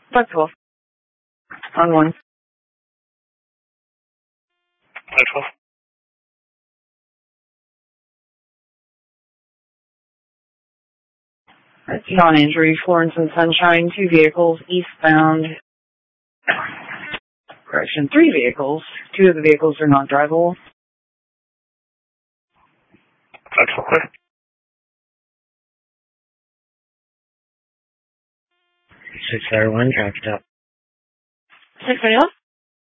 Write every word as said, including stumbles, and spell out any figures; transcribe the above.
five twelve. On one. five twelve. That's non-injury. Florence and Sunshine, two vehicles, eastbound. Correction, three vehicles. Two of the vehicles are not drivable. five twelve, clear. six R one, traffic stop. six anyone?